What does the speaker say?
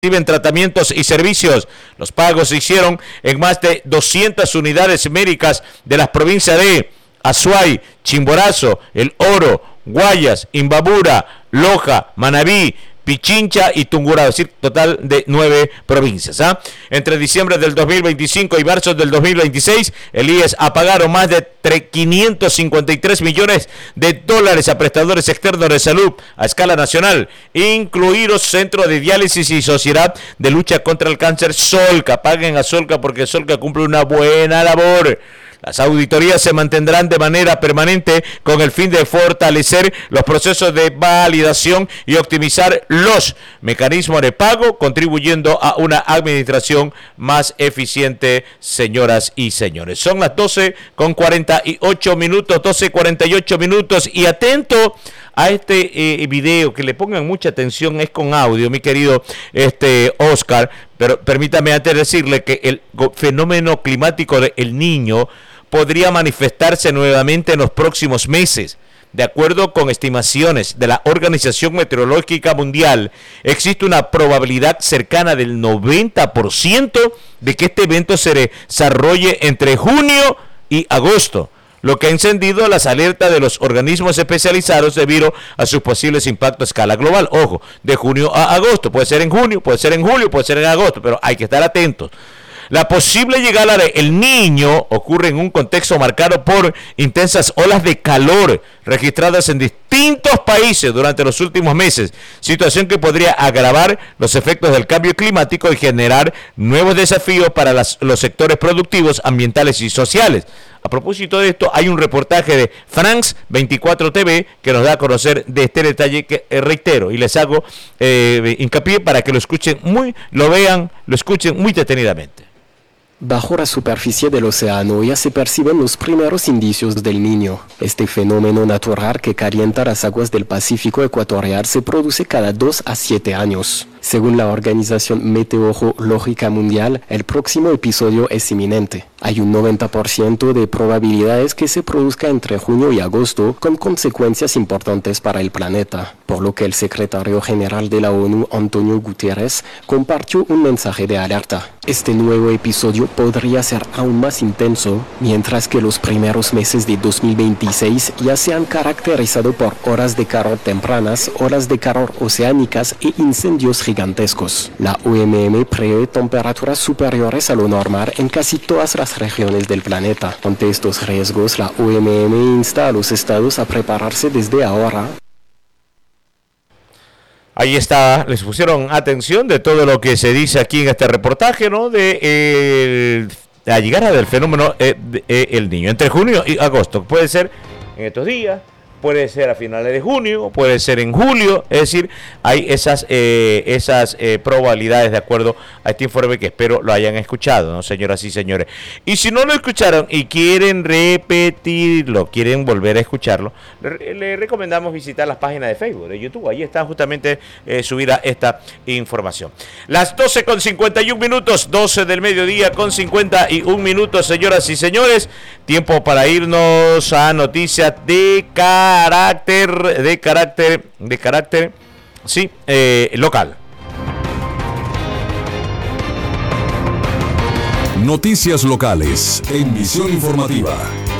reciben tratamientos y servicios. Los pagos se hicieron en más de 200 unidades médicas de las provincias de Azuay, Chimborazo, El Oro, Guayas, Imbabura, Loja, Manabí, Pichincha y Tungurahua, es decir, total de 9 provincias. Entre diciembre del 2025 y marzo del 2026, el IES ha pagado más de 553 millones de dólares a prestadores externos de salud a escala nacional, incluidos Centro de Diálisis y Sociedad de Lucha contra el Cáncer Solca. Paguen a Solca porque Solca cumple una buena labor. Las auditorías se mantendrán de manera permanente con el fin de fortalecer los procesos de validación y optimizar los mecanismos de pago, contribuyendo a una administración más eficiente, señoras y señores. Son las 12:48 minutos, 12:48 minutos, y atento a este video, que le pongan mucha atención, es con audio, mi querido Oscar, pero permítame antes decirle que el fenómeno climático de El Niño podría manifestarse nuevamente en los próximos meses. De acuerdo con estimaciones de la Organización Meteorológica Mundial, existe una probabilidad cercana del 90% de que este evento se desarrolle entre junio y agosto, lo que ha encendido las alertas de los organismos especializados debido a sus posibles impactos a escala global. Ojo, de junio a agosto, puede ser en junio, puede ser en julio, puede ser en agosto, pero hay que estar atentos. La posible llegada de El Niño ocurre en un contexto marcado por intensas olas de calor registradas en distintos países durante los últimos meses, situación que podría agravar los efectos del cambio climático y generar nuevos desafíos para los sectores productivos, ambientales y sociales. A propósito de esto, hay un reportaje de France 24 TV que nos da a conocer de este detalle que reitero y les hago hincapié para que lo escuchen lo vean, lo escuchen muy detenidamente. Bajo la superficie del océano ya se perciben los primeros indicios del Niño. Este fenómeno natural que calienta las aguas del Pacífico ecuatorial se produce cada 2 a 7 años. Según la Organización Meteorológica Mundial, el próximo episodio es inminente. Hay un 90% de probabilidades que se produzca entre junio y agosto, con consecuencias importantes para el planeta, por lo que el secretario general de la ONU, Antonio Guterres, compartió un mensaje de alerta. Este nuevo episodio podría ser aún más intenso, mientras que los primeros meses de 2026 ya se han caracterizado por horas de calor tempranas, olas de calor oceánicas e incendios gigantescos. La OMM prevé temperaturas superiores a lo normal en casi todas las regiones del planeta. Ante estos riesgos, la OMM insta a los estados a prepararse desde ahora. Ahí está, les pusieron atención de todo lo que se dice aquí en este reportaje, ¿no? De la llegada del fenómeno El Niño. Entre junio y agosto, puede ser en estos días, puede ser a finales de junio, puede ser en julio, es decir, hay esas probabilidades de acuerdo a este informe que espero lo hayan escuchado, ¿no, señoras y señores? Y si no lo escucharon y quieren repetirlo, quieren volver a escucharlo, le recomendamos visitar las páginas de Facebook, de YouTube, ahí está justamente subida esta información. Las 12:51 minutos, 12 del mediodía con 51 minutos, señoras y señores, tiempo para irnos a noticias de carácter local. Noticias locales en Visión Informativa.